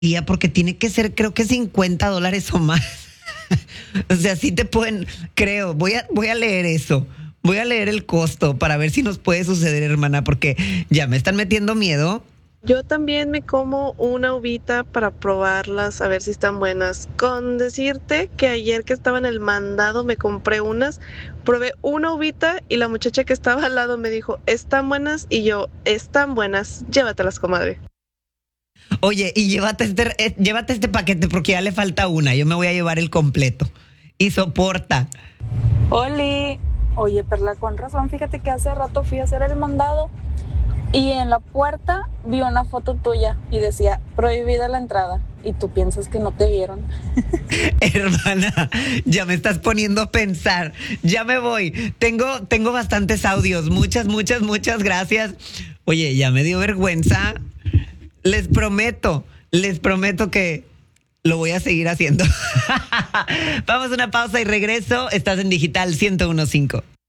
Ya porque tiene que ser, creo que $50 o más. O sea, sí te pueden, creo, voy a leer eso. Voy a leer el costo para ver si nos puede suceder, hermana, porque ya me están metiendo miedo. Yo también me como una uvita para probarlas, a ver si están buenas. Con decirte que ayer que estaba en el mandado me compré unas, probé una uvita y la muchacha que estaba al lado me dijo, ¿están buenas? Y yo, están buenas, llévatelas, comadre. Oye, y llévate este paquete porque ya le falta una. Yo me voy a llevar el completo. Y soporta. Oli, oye Perla, con razón, fíjate que hace rato fui a hacer el mandado y en la puerta vi una foto tuya y decía prohibida la entrada y tú piensas que no te vieron. Hermana, ya me estás poniendo a pensar. Ya me voy. Tengo bastantes audios. Muchas gracias. Oye, ya me dio vergüenza. Les prometo que lo voy a seguir haciendo. Vamos a una pausa y regreso. Estás en Digital 101.5.